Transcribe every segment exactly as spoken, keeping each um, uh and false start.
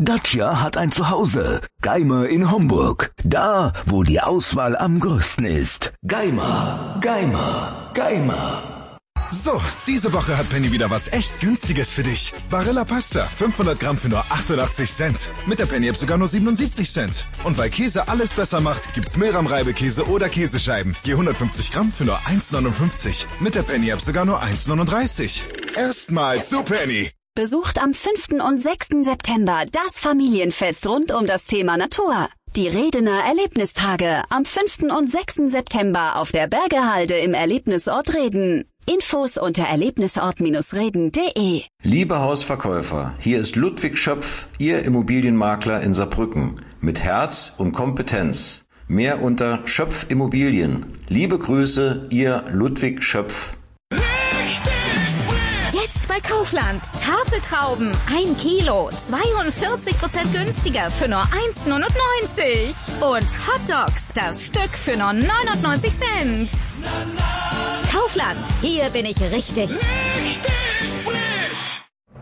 Dacia hat ein Zuhause. Geimer in Homburg. Da, wo die Auswahl am größten ist. Geimer, Geimer, Geimer. So, diese Woche hat Penny wieder was echt Günstiges für dich. Barilla Pasta, fünfhundert Gramm für nur achtundachtzig Cent. Mit der Penny-App sogar nur siebenundsiebzig Cent. Und weil Käse alles besser macht, gibt's Milram-Reibekäse oder Käsescheiben. Je hundertfünfzig Gramm für nur eins neunundfünfzig. Mit der Penny-App sogar nur eins neununddreißig. Erstmal zu Penny. Besucht am fünften und sechsten September das Familienfest rund um das Thema Natur. Die Redener Erlebnistage am fünften und sechsten September auf der Bergehalde im Erlebnisort Reden. Infos unter erlebnisort reden punkt de. Liebe Hausverkäufer, hier ist Ludwig Schöpf, Ihr Immobilienmakler in Saarbrücken. Mit Herz und Kompetenz. Mehr unter Schöpf Immobilien. Liebe Grüße, Ihr Ludwig Schöpf. Jetzt bei Kaufland. Tafeltrauben, ein Kilo, zweiundvierzig Prozent günstiger für nur eins neunundneunzig. Und Hotdogs, das Stück für nur neunundneunzig Cent. Kaufland, hier bin ich richtig. Richtig frisch.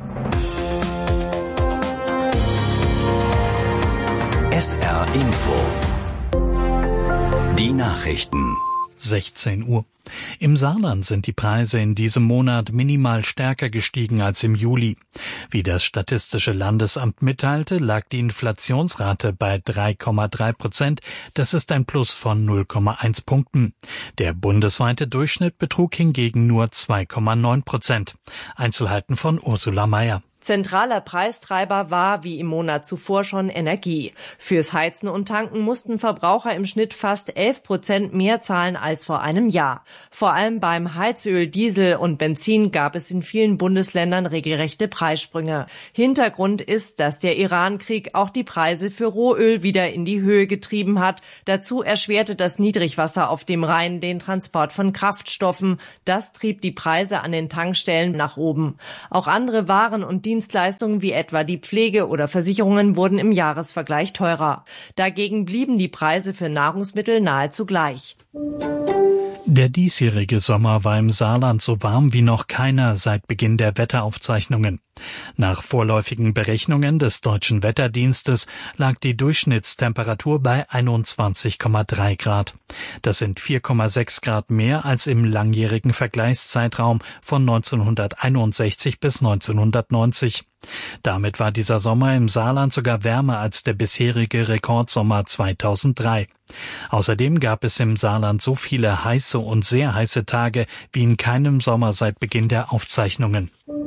S R Info. Die Nachrichten. sechzehn Uhr. Im Saarland sind die Preise in diesem Monat minimal stärker gestiegen als im Juli. Wie das Statistische Landesamt mitteilte, lag die Inflationsrate bei drei Komma drei Prozent. Das ist ein Plus von null Komma eins Punkten. Der bundesweite Durchschnitt betrug hingegen nur zwei Komma neun Prozent. Einzelheiten von Ursula Mayer. Zentraler Preistreiber war, wie im Monat zuvor schon, Energie. Fürs Heizen und Tanken mussten Verbraucher im Schnitt fast elf Prozent mehr zahlen als vor einem Jahr. Vor allem beim Heizöl, Diesel und Benzin gab es in vielen Bundesländern regelrechte Preissprünge. Hintergrund ist, dass der Iran-Krieg auch die Preise für Rohöl wieder in die Höhe getrieben hat. Dazu erschwerte das Niedrigwasser auf dem Rhein den Transport von Kraftstoffen. Das trieb die Preise an den Tankstellen nach oben. Auch andere Waren und Dienstleistungen wie etwa die Pflege oder Versicherungen wurden im Jahresvergleich teurer. Dagegen blieben die Preise für Nahrungsmittel nahezu gleich. Der diesjährige Sommer war im Saarland so warm wie noch keiner seit Beginn der Wetteraufzeichnungen. Nach vorläufigen Berechnungen des Deutschen Wetterdienstes lag die Durchschnittstemperatur bei einundzwanzig Komma drei Grad. Das sind vier Komma sechs Grad mehr als im langjährigen Vergleichszeitraum von neunzehnhunderteinundsechzig bis neunzehnhundertneunzig. Damit war dieser Sommer im Saarland sogar wärmer als der bisherige Rekordsommer zweitausenddrei. Außerdem gab es im Saarland so viele heiße und sehr heiße Tage wie in keinem Sommer seit Beginn der Aufzeichnungen.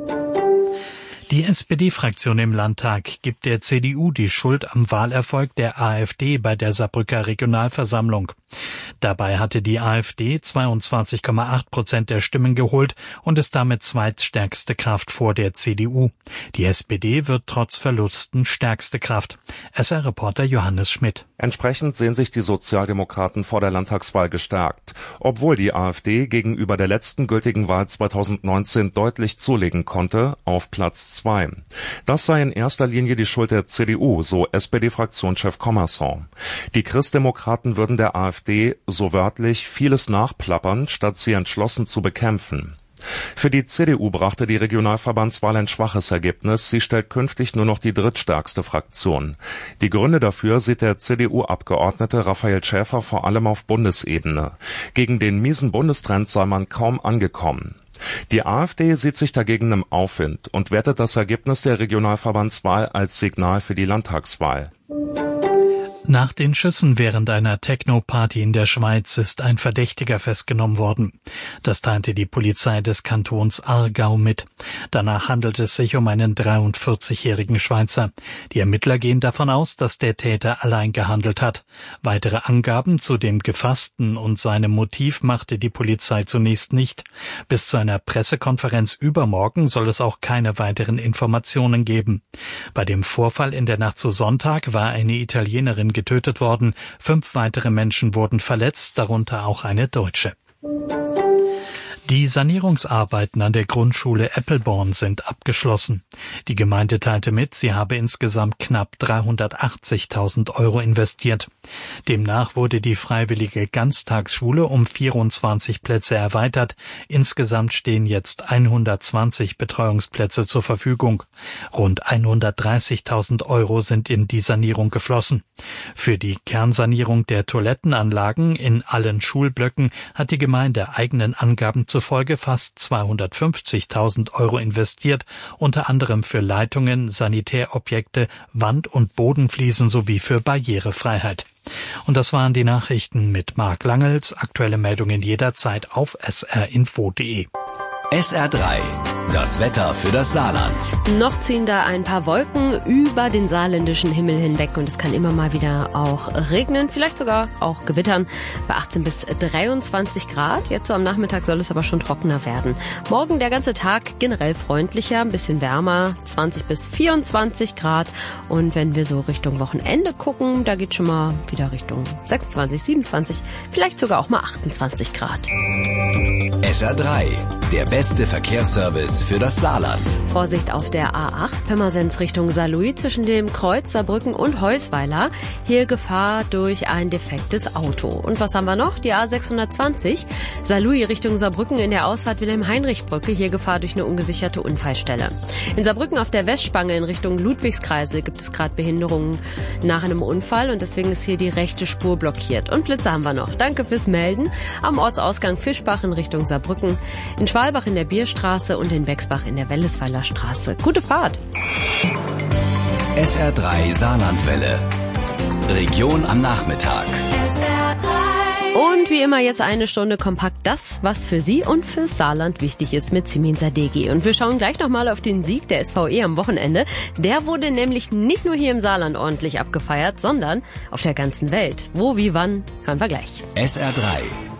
Die S P D-Fraktion im Landtag gibt der C D U die Schuld am Wahlerfolg der AfD bei der Saarbrücker Regionalversammlung. Dabei hatte die AfD zweiundzwanzig Komma acht Prozent der Stimmen geholt und ist damit zweitstärkste Kraft vor der C D U. Die S P D wird trotz Verlusten stärkste Kraft. S R-Reporter Johannes Schmidt. Entsprechend sehen sich die Sozialdemokraten vor der Landtagswahl gestärkt, obwohl die AfD gegenüber der letzten gültigen Wahl zweitausendneunzehn deutlich zulegen konnte, auf Platz zwei. Das sei in erster Linie die Schuld der C D U, so S P D-Fraktionschef Commerson. Die Christdemokraten würden der AfD, so wörtlich, vieles nachplappern, statt sie entschlossen zu bekämpfen. Für die C D U brachte die Regionalverbandswahl ein schwaches Ergebnis. Sie stellt künftig nur noch die drittstärkste Fraktion. Die Gründe dafür sieht der C D U-Abgeordnete Raphael Schäfer vor allem auf Bundesebene. Gegen den miesen Bundestrend sei man kaum angekommen. Die AfD sieht sich dagegen im Aufwind und wertet das Ergebnis der Regionalverbandswahl als Signal für die Landtagswahl. Nach den Schüssen während einer Techno-Party in der Schweiz ist ein Verdächtiger festgenommen worden. Das teilte die Polizei des Kantons Aargau mit. Danach handelt es sich um einen dreiundvierzigjährigen Schweizer. Die Ermittler gehen davon aus, dass der Täter allein gehandelt hat. Weitere Angaben zu dem Gefassten und seinem Motiv machte die Polizei zunächst nicht. Bis zu einer Pressekonferenz übermorgen soll es auch keine weiteren Informationen geben. Bei dem Vorfall in der Nacht zu Sonntag war eine Italienerin getötet worden. Fünf weitere Menschen wurden verletzt, darunter auch eine Deutsche. Die Sanierungsarbeiten an der Grundschule Eppelborn sind abgeschlossen. Die Gemeinde teilte mit, sie habe insgesamt knapp dreihundertachtzigtausend Euro investiert. Demnach wurde die freiwillige Ganztagsschule um vierundzwanzig Plätze erweitert. Insgesamt stehen jetzt hundertzwanzig Betreuungsplätze zur Verfügung. Rund hundertdreißigtausend Euro sind in die Sanierung geflossen. Für die Kernsanierung der Toilettenanlagen in allen Schulblöcken hat die Gemeinde eigenen Angaben zufolge fast zweihundertfünfzigtausend Euro investiert, unter anderem für Leitungen, Sanitärobjekte, Wand- und Bodenfliesen sowie für Barrierefreiheit. Und das waren die Nachrichten mit Marc Langels. Aktuelle Meldungen jederzeit auf s r info punkt d e. S R drei, das Wetter für das Saarland. Noch ziehen da ein paar Wolken über den saarländischen Himmel hinweg und es kann immer mal wieder auch regnen, vielleicht sogar auch gewittern bei achtzehn bis dreiundzwanzig Grad. Jetzt so am Nachmittag soll es aber schon trockener werden. Morgen der ganze Tag generell freundlicher, ein bisschen wärmer, zwanzig bis vierundzwanzig Grad. Und wenn wir so Richtung Wochenende gucken, da geht schon mal wieder Richtung sechsundzwanzig, siebenundzwanzig, vielleicht sogar auch mal achtundzwanzig Grad. S R drei, der beste Verkehrsservice für das Saarland. Vorsicht auf der A acht, Pirmasens Richtung Saarlouis zwischen dem Kreuz Saarbrücken und Heusweiler. Hier Gefahr durch ein defektes Auto. Und was haben wir noch? Die A sechshundertzwanzig, Saarlouis Richtung Saarbrücken in der Ausfahrt Wilhelm-Heinrich-Brücke. Hier Gefahr durch eine ungesicherte Unfallstelle. In Saarbrücken auf der Westspange in Richtung Ludwigskreisel gibt es gerade Behinderungen nach einem Unfall und deswegen ist hier die rechte Spur blockiert. Und Blitze haben wir noch. Danke fürs Melden. Am Ortsausgang Fischbach in Richtung Saarbrücken, in Schwalbach in der Bierstraße und in Bexbach in der Wellesweiler Straße. Gute Fahrt! S R drei Saarlandwelle. Region am Nachmittag. S R drei. Und wie immer jetzt eine Stunde kompakt das, was für Sie und fürs Saarland wichtig ist mit Simin Sadeghi. Und wir schauen gleich nochmal auf den Sieg der S V E am Wochenende. Der wurde nämlich nicht nur hier im Saarland ordentlich abgefeiert, sondern auf der ganzen Welt. Wo, wie, wann, hören wir gleich. S R drei.